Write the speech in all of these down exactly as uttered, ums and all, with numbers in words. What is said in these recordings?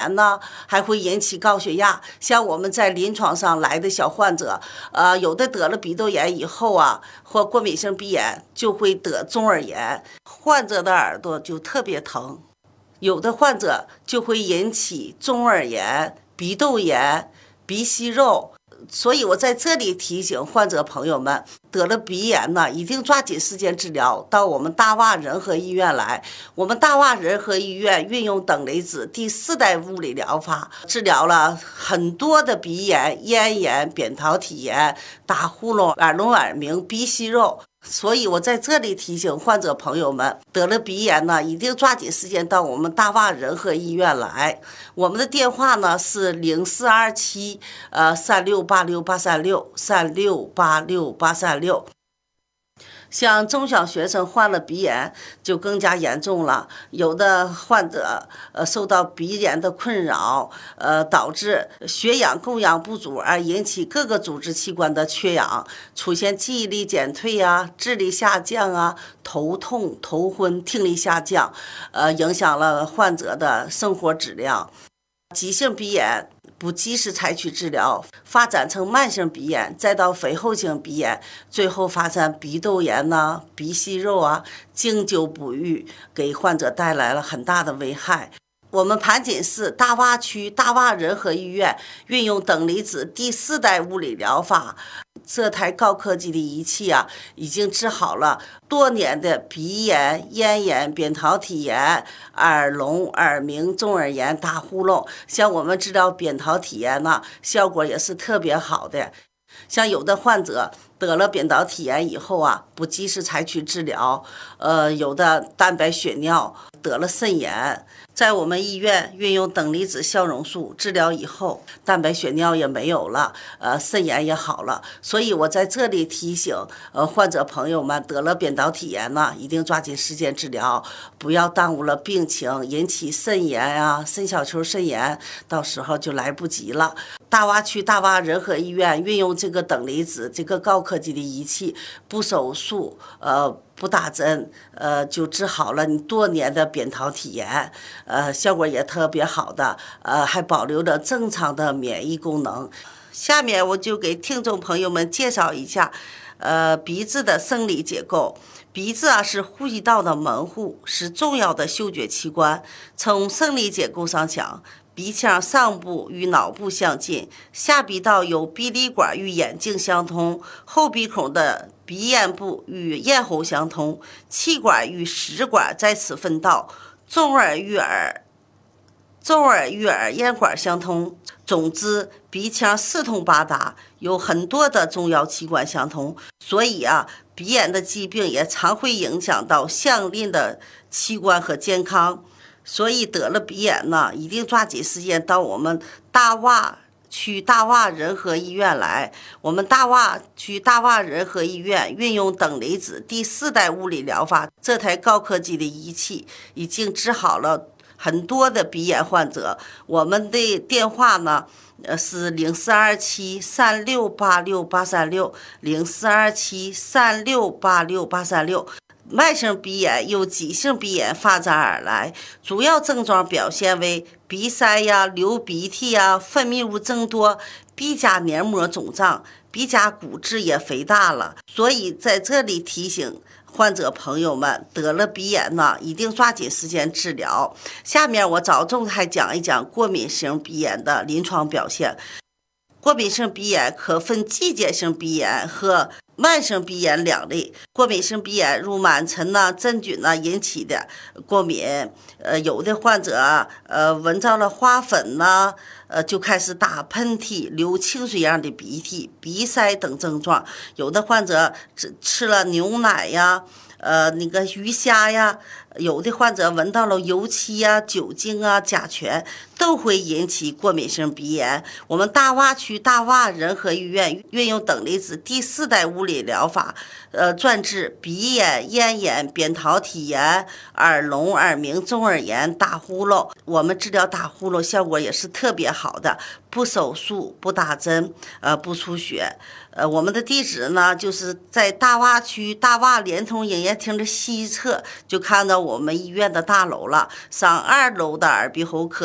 炎呢，还会引起高血压。像我们在临床上来的小患者，呃，有的得了鼻窦炎以后啊，或过敏性鼻炎，就会得中耳炎，患者的耳朵就特别疼。有的患者就会引起中耳炎、鼻窦炎、鼻息肉。所以我在这里提醒患者朋友们，得了鼻炎呢，一定抓紧时间治疗，到我们大洼仁和医院来。我们大洼仁和医院运用等离子第四代物理疗法，治疗了很多的鼻炎、咽炎、扁桃体炎、打呼噜、耳聋耳鸣、鼻息肉。所以我在这里提醒患者朋友们，得了鼻炎呢，一定抓紧时间到我们大洼仁和医院来。我们的电话呢是零四二七呃三六八六八三六三六八六八三六。像中小学生患了鼻炎就更加严重了，有的患者呃受到鼻炎的困扰，呃导致血氧供氧不足，而引起各个组织器官的缺氧，出现记忆力减退啊、智力下降啊、头痛、头昏、听力下降，呃影响了患者的生活质量。急性鼻炎不及时采取治疗，发展成慢性鼻炎，再到肥厚性鼻炎，最后发展鼻窦炎呐、啊、鼻息肉啊，经久不愈，给患者带来了很大的危害。我们盘锦市大洼区大洼仁和医院运用等离子第四代物理疗法，这台高科技的仪器啊，已经治好了多年的鼻炎、咽炎、扁桃体炎、耳聋、耳鸣、中耳炎、打呼噜。像我们治疗扁桃体炎呢，效果也是特别好的。像有的患者得了扁桃体炎以后啊，不及时采取治疗，呃，有的蛋白血尿，得了肾炎。在我们医院运用等离子消融术治疗以后，蛋白血尿也没有了，呃，肾炎也好了。所以我在这里提醒呃患者朋友们，得了扁桃体炎呢，一定抓紧时间治疗，不要耽误了病情，引起肾炎啊、肾小球肾炎，到时候就来不及了。大洼区大洼仁和医院运用这个等离子这个高科技的仪器，不手术，呃。不打针，呃，就治好了你多年的扁桃体炎，呃，效果也特别好的，呃，还保留着正常的免疫功能。下面我就给听众朋友们介绍一下，呃，鼻子的生理结构。鼻子啊是呼吸道的门户，是重要的嗅觉器官。从生理结构上讲，鼻腔上部与脑部相近，下鼻道有鼻lid管与眼睛相通，后鼻孔的鼻咽部与咽喉相通，气管与食管在此分道，中耳与耳中耳与耳咽管相通。总之，鼻腔四通八达，有很多的重要器官相通，所以啊，鼻炎的疾病也常会影响到相邻的器官和健康。所以得了鼻炎呢，一定抓紧时间到我们大洼区大洼仁和医院来。我们大洼区大洼仁和医院运用等离子第四代物理疗法，这台高科技的仪器已经治好了很多的鼻炎患者。我们的电话呢，呃是零四二七三六八六八三六零四二七三六八六八三六。慢性鼻炎由急性鼻炎发展而来，主要症状表现为鼻塞呀、流鼻涕呀、分泌物增多、鼻甲黏膜肿胀、鼻甲骨质也肥大了。所以在这里提醒患者朋友们，得了鼻炎呢，一定抓紧时间治疗。下面我着重还讲一讲过敏性鼻炎的临床表现。过敏性鼻炎可分季节性鼻炎和慢性鼻炎两类。过敏性鼻炎如螨尘呐、真菌呐引起的过敏，呃，有的患者呃闻到了花粉呐，呃就开始打喷嚏、流清水样的鼻涕、鼻塞等症状。有的患者吃吃了牛奶呀。呃，那个鱼虾呀，有的患者闻到了油漆呀、酒精啊、甲醛，都会引起过敏性鼻炎。我们大洼区大洼仁和医院运用等离子第四代物理疗法，呃，专治鼻炎、咽炎、扁桃体炎、耳聋、耳鸣、中耳炎、打呼噜。我们治疗打呼噜效果也是特别好的，不手术、不打针，呃，不出血。呃，我们的地址呢，就是在大洼区大洼联通营业厅的西侧，就看到我们医院的大楼了。上二楼的耳鼻喉科，找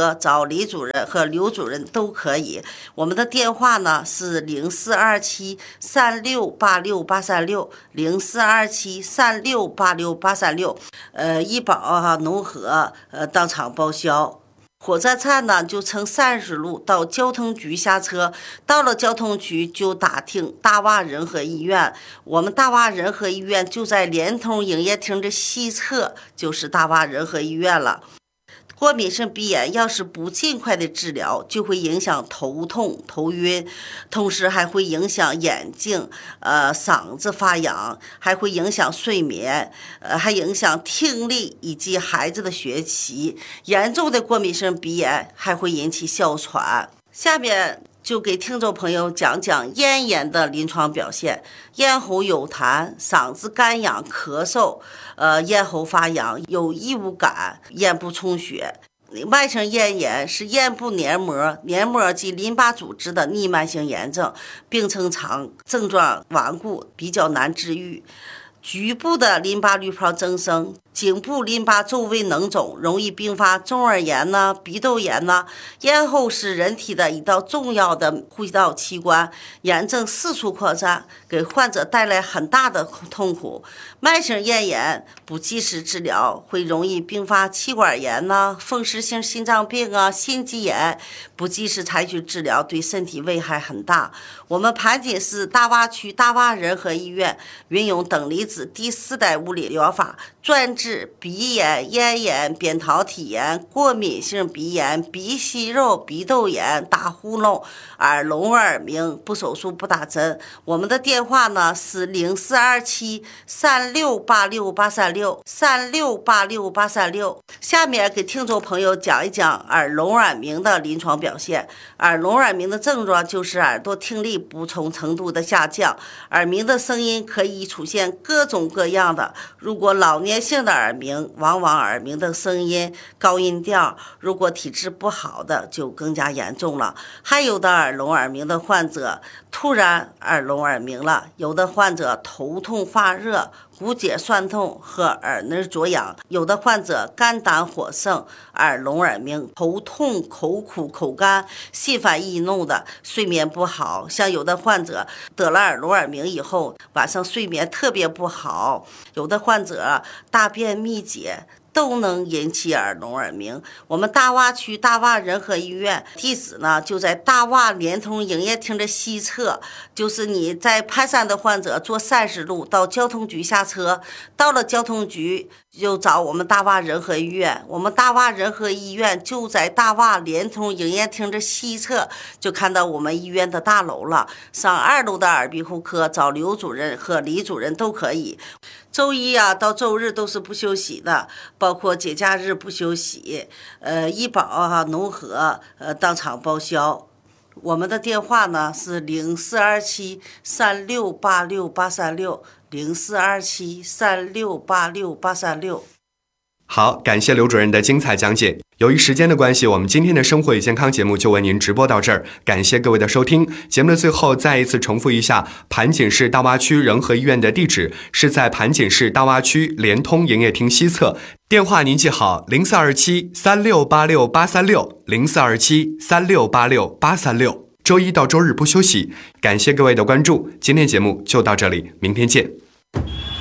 找李主任和刘主任都可以。我们的电话呢是零四二七三六八六八三六零四二七三六八六八三六，呃，医保啊、农合呃当场报销。火车站呢，就乘三十路到交通局下车，到了交通局就打听大洼仁和医院。我们大洼仁和医院就在联通营业厅的西侧，就是大洼仁和医院了。过敏性鼻炎要是不尽快的治疗，就会影响头痛、头晕，同时还会影响眼睛、呃嗓子发痒，还会影响睡眠，呃还影响听力以及孩子的学习。严重的过敏性鼻炎还会引起哮喘。下面就给听众朋友讲讲咽炎的临床表现。咽喉有痰，嗓子干痒、咳嗽，呃，咽喉发痒，有异物感，咽部充血。慢性咽炎是咽部黏膜、黏膜及淋巴组织的逆慢性炎症，病程长，症状顽固，比较难治愈。局部的淋巴滤泡增生，颈部淋巴周围脓肿，容易并发中耳炎呢、鼻窦炎呢。咽喉是人体的一道重要的呼吸道器官，炎症四处扩散，给患者带来很大的痛苦。慢性咽炎不及时治疗，会容易并发气管炎呢、风湿性心脏病啊、心肌炎。不及时采取治疗，对身体危害很大。我们盘锦市大洼区大洼仁和医院运用等离子第四代物理疗法，专治鼻炎、咽炎、扁桃体炎、过敏性鼻炎、鼻息肉、鼻窦炎、打呼噜、耳聋耳鸣，不手术不打针。我们的电话呢是零四二七三六八六八三六三六八六八三六。下面给听众朋友讲一讲耳聋耳鸣的临床表现。耳聋耳鸣的症状就是耳朵听力不同程度的下降，耳鸣的声音可以出现各种各样的。如果老年性的耳鸣，往往耳鸣的声音高音调，如果体质不好的就更加严重了。还有的耳聋耳鸣的患者突然耳聋耳鸣了，有的患者头痛发热、骨节酸痛和耳内灼痒，有的患者肝胆火盛、耳聋耳鸣、头痛、口苦、口干、心烦易怒的，睡眠不好。像有的患者得了耳聋耳鸣以后，晚上睡眠特别不好，有的患者大便秘结，都能引起耳聋耳鸣。我们大洼区大洼仁和医院地址呢就在大洼联通营业厅的西侧，就是你在盘山的患者坐三十路到交通局下车，到了交通局就找我们大洼仁和医院。我们大洼仁和医院就在大洼联通营业厅的西侧，就看到我们医院的大楼了。上二楼的耳鼻喉科找刘主任和李主任都可以。周一啊到周日都是不休息的，包括节假日不休息。呃，医保啊、农合呃当场报销。我们的电话呢是零四二七三六八六八三六零四二七三六八六八三六。 好，感谢刘主任的精彩讲解。由于时间的关系，我们今天的生活与健康节目就为您直播到这儿，感谢各位的收听。节目的最后再一次重复一下，盘锦市大洼区仁和医院的地址是在盘锦市大洼区联通营业厅西侧，电话您记好零四二七三六八六八三六零四二七三六八六八三六。周一到周日不休息，感谢各位的关注，今天节目就到这里，明天见。